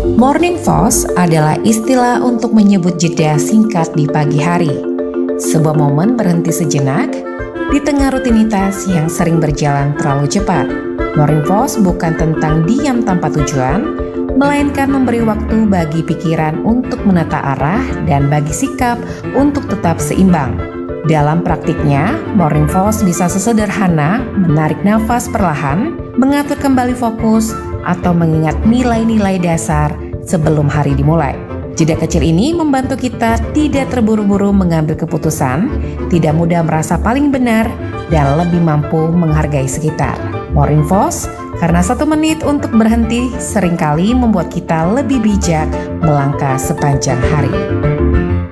Morning pause adalah istilah untuk menyebut jeda singkat di pagi hari. Sebuah momen berhenti sejenak di tengah rutinitas yang sering berjalan terlalu cepat. Morning pause bukan tentang diam tanpa tujuan, melainkan memberi waktu bagi pikiran untuk menata arah dan bagi sikap untuk tetap seimbang. Dalam praktiknya, morning pause bisa sesederhana menarik nafas perlahan, mengatur kembali fokus, atau mengingat nilai-nilai dasar sebelum hari dimulai. Jeda kecil ini membantu kita tidak terburu-buru mengambil keputusan, tidak mudah merasa paling benar, dan lebih mampu menghargai sekitar. Morning pause, karena 1 menit untuk berhenti seringkali membuat kita lebih bijak melangkah sepanjang hari.